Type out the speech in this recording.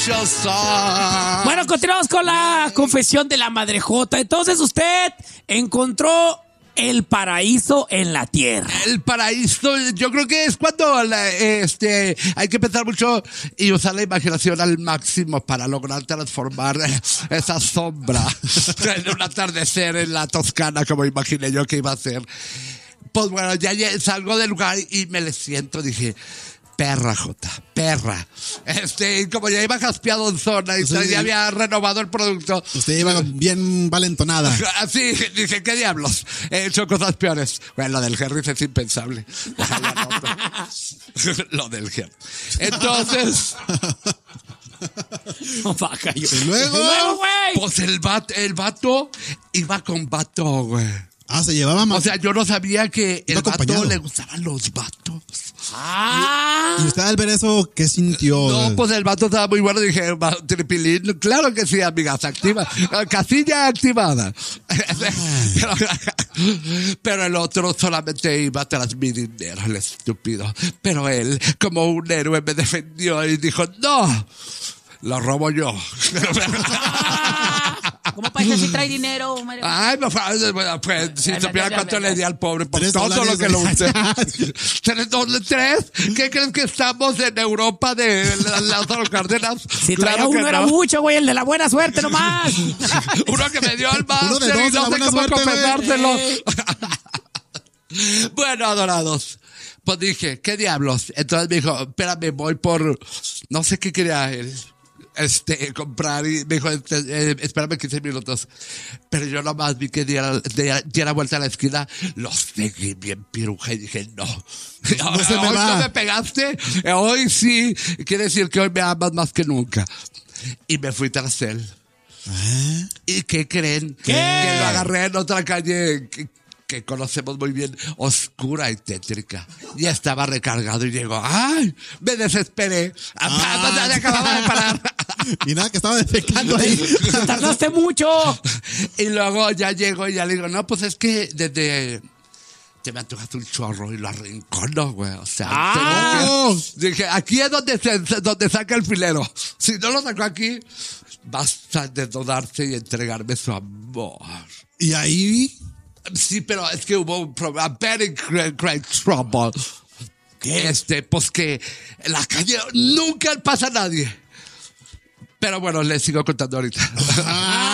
Bueno, continuamos con la confesión de la Madrejota. Entonces usted encontró el paraíso en la tierra. El paraíso, yo creo que es cuando hay que pensar mucho y usar la imaginación al máximo para lograr transformar esa sombra en un atardecer en la Toscana, como imaginé yo que iba a ser. Pues bueno, ya salgo del lugar y me le siento, dije... Perra, Jota, perra. Como ya iba jaspeado en zona y ya había renovado el producto. Usted iba bien valentonada. Así, dije, ¿qué diablos? He hecho cosas peores. Bueno, lo del Harris es impensable. Lo del Harris. Entonces... ¿Y luego, güey? Pues el vato iba con vato, güey. Ah, se llevaba más. O sea, yo no sabía que el vato acompañado. le gustaban los vatos. ¿Y usted al ver eso, qué sintió? No, pues el vato estaba muy bueno. Dije, tripilín, claro que sí, amigas, activa. Casilla activada. Pero el otro solamente iba tras mi dinero, el estúpido. Pero él, como un héroe, me defendió y dijo, no, lo robo yo. ¿Cómo parece si trae dinero, Mario? Ay, pues, si supiera cuánto le di al pobre por $3, todo lo que lo güey. usé. ¿Tres? ¿Qué crees que estamos en Europa de Lázaro Cárdenas? Si traía uno era mucho, güey, el de la buena suerte nomás. Uno que me dio el Uno de máster dos y de la no sé buena cómo suerte, confesárselo. Bueno, adorados. Pues dije, ¿qué diablos? Entonces me dijo, espérame, voy por... No sé qué quería él. Comprar y me dijo, espérame 15 minutos. Pero yo nomás vi que diera vuelta a la esquina, los seguí bien piruja y dije, no se me va. No me pegaste, hoy sí, quiere decir que hoy me amas más que nunca. Y me fui tras él. ¿Y qué creen? ¿Qué? Que lo agarré en otra calle que conocemos muy bien, oscura y tétrica. Y estaba recargado y llegó, ¡ay! Me desesperé. Acababa de parar. Y nada, que estaba defecando ahí. Tardaste mucho. Y luego ya llego y ya le digo, no, pues es que desde... Te me antojaste un chorro y lo arrincono, güey. O sea, dije, aquí es donde saca el filero. Si no lo sacó aquí, basta de desnudarse y entregarme su amor. Y ahí... Sí, pero es que hubo un problema, very great trouble. Pues que en la calle nunca pasa nadie. Pero bueno, les sigo contando ahorita.